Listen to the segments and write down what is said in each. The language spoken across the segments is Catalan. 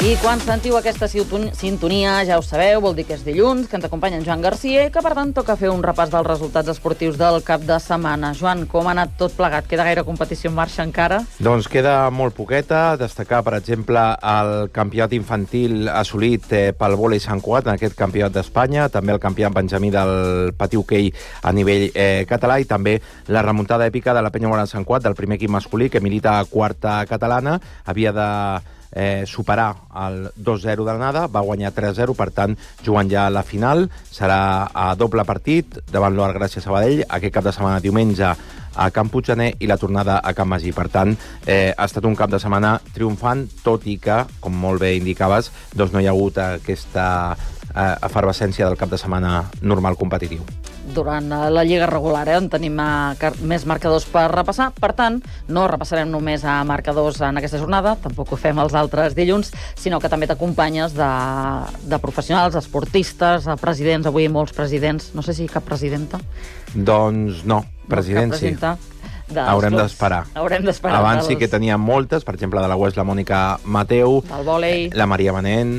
I quan sentiu aquesta sintonia, ja ho sabeu, vol dir que és dilluns, que ens acompanya en Joan Garcia i que, per tant, toca fer un repàs dels resultats esportius del cap de setmana. Joan, com ha anat tot plegat? Queda gaire competició en marxa encara? Doncs queda molt poqueta. Destacar, per exemple, el campionat infantil assolit pel vòlei Sant Cugat, en aquest campionat d'Espanya, també el campionat benjamí del patí hoquei a nivell català i també la remuntada èpica de la Penya Guarda Sant Cugat, del primer equip masculí, que milita a quarta catalana, havia de superar el 2-0 d'anada, va guanyar 3-0, per tant, jugant ja a la final, serà a doble partit davant l'Oar Gràcia Sabadell, aquest cap de setmana diumenge a Camp Puiggener i la tornada a Camp Magí. Per tant, ha estat un cap de setmana triomfant, tot i que, com molt bé indicaves, doncs no hi ha hagut aquesta efervescència del cap de setmana normal competitiu. Durant la Lliga regular, on tenim més marcadors per repassar. Per tant, no repassarem només a marcadors en aquesta jornada, tampoc ho fem els altres dilluns, sinó que també t'acompanyes de professionals, esportistes, presidents, avui molts presidents, no sé si cap presidenta. Doncs no, president sí. Haurem d'esperar. Abans sí que teníem moltes, per exemple, de la UES la Mònica Mateu, del vòlei, la Maria Manent,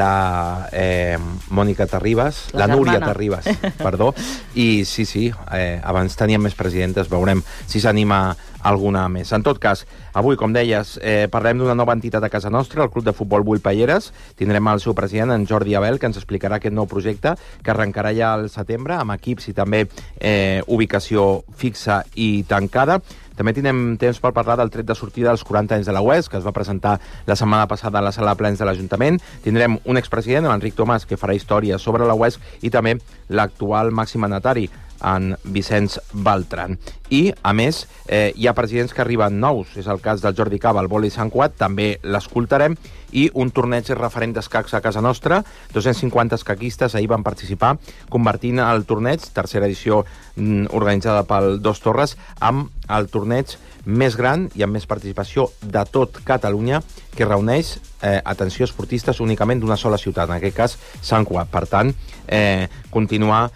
la Mònica Terribas, la Núria Terribas, perdó, i sí, abans teníem més presidentes, veurem si s'anima alguna més. En tot cas, avui, com deies, parlem d'una nova entitat a casa nostra, el Club de Futbol Bull Palleres. Tindrem el seu president, en Jordi Abel, que ens explicarà aquest nou projecte, que arrencarà ja al setembre, amb equips i també ubicació fixa i tancada. També tindrem temps per parlar del tret de sortida dels 40 anys de la UES, que es va presentar la setmana passada a la sala de plens de l'Ajuntament. Tindrem un expresident, l'Enric Tomàs, que farà història sobre la UES, i també l'actual màxim mandatari, en Vicenç Beltran. I, a més, hi ha presidents que arriben nous. És el cas del Jordi Cava, al vòlei Sant Cugat, també l'escoltarem, i un torneig referent d'escacs a casa nostra. 250 escaquistes ahir van participar, convertint el torneig, tercera edició organitzada pel Dos Torres, amb el torneig més gran i amb més participació de tot Catalunya, que reuneix, atenció, esportistes únicament d'una sola ciutat, en aquest cas Sant Cugat. Per tant, continuar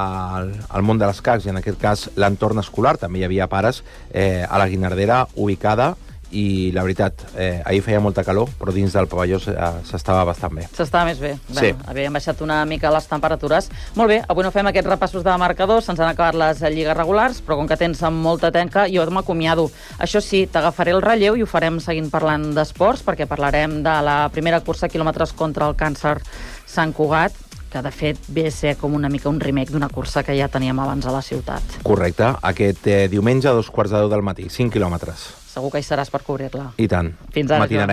al món de l'escacs, i en aquest cas l'entorn escolar. També hi havia pares a la Guinardera ubicada, i la veritat, ahir feia molta calor, però dins del pavelló s'estava bastant bé. S'estava més bé. Sí. Havien baixat una mica les temperatures. Molt bé, avui no fem aquests repassos de marcadors, se'ns han acabat les lligues regulars, però com que tens molta tenca, jo m'acomiado. Això sí, t'agafaré el relleu i ho farem seguint parlant d'esports, perquè parlarem de la primera cursa quilòmetres contra el càncer Sant Cugat, que de fet ve a ser com una mica un remake d'una cursa que ja teníem abans a la ciutat. Correcte. Aquest diumenge a 2:15 del matí, 5 quilòmetres. Segur que hi seràs per cobrir-la. I tant. Fins ara, Joan.